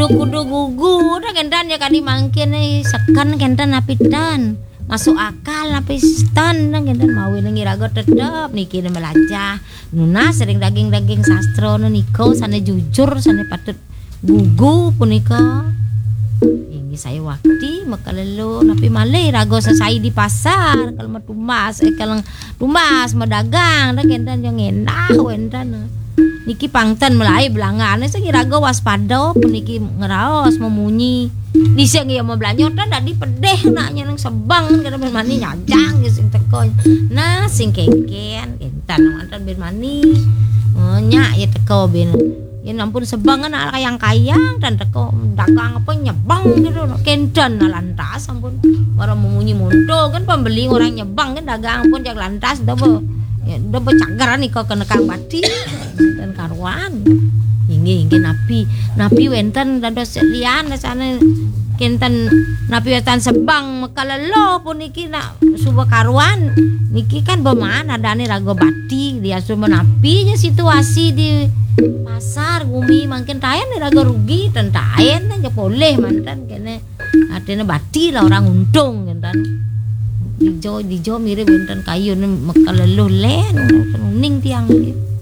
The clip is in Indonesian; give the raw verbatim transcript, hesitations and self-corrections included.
kudu-kudu gugu dah kendan ya kadi mangkin sekan kendan napitan masuk akal napistan dah kendan mau nang irago tetep niki melajah nuna sering daging-daging sastra niko sana jujur sana patut gugu punika ini saya waktu makalelo napi malay rago sasai di pasar kalau tumas eh kalau tumas medagang dah kendan yang enak wendan niki pangten melai belangan saya kira go waspada puniki ngeraos memunyi diseng ya mau belanja dan tadi pedeh naknya nang sebang kada ben mani nyajang sing teko nah sing keken entan mantan ben mani nyak ya teko ben ya ampun sebang kan kayang kayang dan teko dagang apa nyebang gitu kendan lantas ampun orang memunyi monto kan pembeli orang nyebang kan dagang pun jak lantas double ya udah bercagaran nih kok kena kang bati dan karuan hingga hingga napi napi wenten dan dos lian sana kenten napi wenten sebang mekalelo pun niki nak subuh karuan niki kan bemana ada nih rago bati dia subuh napi nya situasi di pasar bumi makin tayan nih rago rugi dan tayan aja boleh mantan kene artinya bati lah orang untung kan dijo dijo mirip benten kayu nih mekalelo len kuning tiang